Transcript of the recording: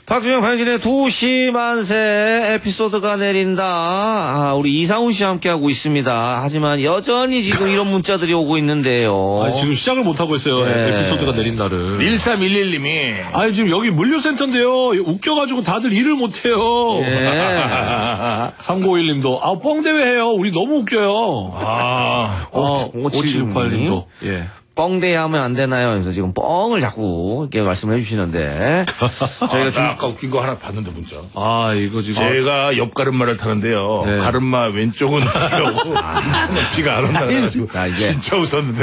박준영 방진의 2시 만세 에피소드가 내린다. 우리 이상훈 씨와 함께하고 있습니다. 하지만 여전히 지금 이런 문자들이 오고 있는데요. 아니, 지금 시작을 못하고 있어요. 네. 에피소드가 내린 날은. 1311님이. 아니, 지금 여기 물류센터인데요. 웃겨가지고 다들 일을 못해요. 예. 3951님도, 뻥대회 해요. 우리 너무 웃겨요. 5768님도, 예. 뻥대회 하면 안 되나요? 그래서 지금 뻥을 자꾸 이렇게 말씀을 해주시는데. 저희가 아까 웃긴 거 하나 봤는데, 문자. 이거 지금. 제가 옆 가르마를 타는데요. 네. 가르마 왼쪽은 비가 오고, 비가 안 온다. 그래가지고 이제 진짜 웃었는데.